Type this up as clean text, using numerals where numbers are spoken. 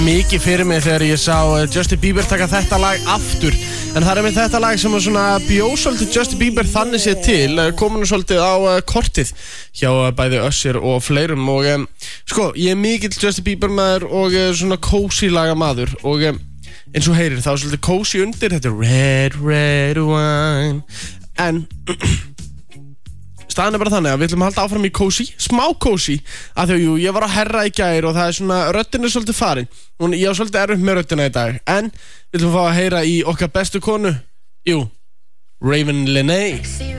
Mikið fyrir mig þegar ég sá Justin Bieber taka þetta lag aftur. En það með þetta lag sem svona bjó svolítið Justin Bieber þannig séð til, komin svolítið á kortið hjá bæði Usher og fleirum. Og sko, ég mikill Justin Bieber maður og svona cozy laga maður. Og eins og heyrir, þá svolítið cozy undir, þetta red, red wine. En staðan bara þannig að við ætlum að halda áfram í cozy, smá cozy, af því að ég var að herra í gær og það svona, röddin svolítið farin. Ég á svolítið erfitt með röddina í dag, en við ætlum að fá að heyra í okkar bestu konu, Raven Lenae.